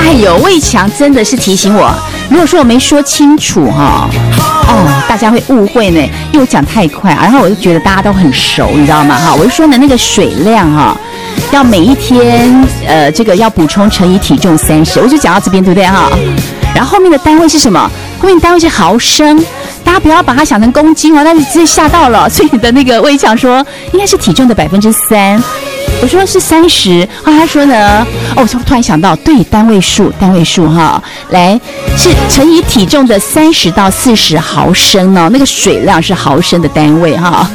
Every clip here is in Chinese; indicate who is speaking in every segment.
Speaker 1: 哎呦，魏强真的是提醒我，如果说我没说清楚哈，大家会误会呢，因为我讲太快，然后我就觉得大家都很熟，你知道吗？哈，我就说呢，那个水量哈，要每一天这个要补充乘以体重30，我就讲到这边，对不对哈？然后后面的单位是什么？后面单位是毫升。大家不要把它想成公斤哦，那就直接吓到了。所以你的那个魏强说应该是体重的3%，我说是30，他说呢，我突然想到，对，单位数哈，来是乘以体重的30到40毫升哦，那个水量是毫升的单位哈。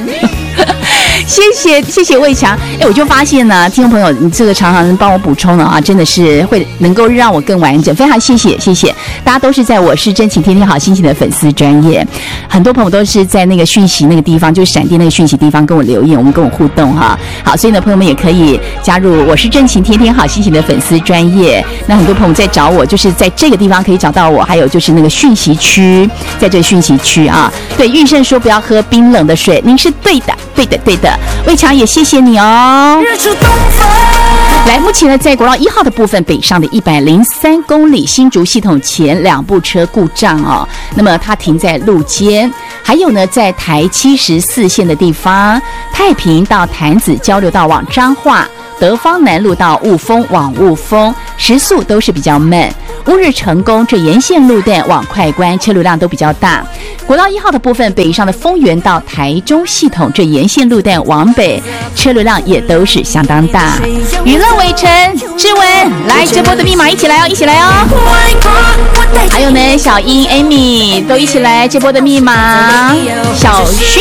Speaker 1: 谢谢魏强，我就发现呢，听众朋友，你这个常常帮我补充的啊，真的是会能够让我更完整，非常谢谢，大家都是在我是真情天天好心情的粉丝专页，很多朋友都是在那个讯息那个地方，就是闪电那个讯息地方跟我留言，跟我互动哈。好，所以呢，朋友们也可以加入我是真情天天好心情的粉丝专页。那很多朋友在找我，就是在这个地方可以找到我，还有就是那个讯息区，在这个讯息区啊。对，玉胜说不要喝冰冷的水，您是对的。魏强也谢谢你哦。来，目前呢，在国道1号的部分，北上的103公里，新竹系统前2部车故障哦，那么它停在路肩。还有呢，在台74线的地方，太平到潭子交流道往彰化，德芳南路到雾峰往雾峰，时速都是比较慢。乌日成功这沿线路段往快关车流量都比较大。国道1号的部分，北上的丰原到台中系统这沿线路段往北车流量也都是相当大。娱乐伟成志文，来这波的密码一起来哦。还有呢，小英 Amy 都一起来这波的密码。小薰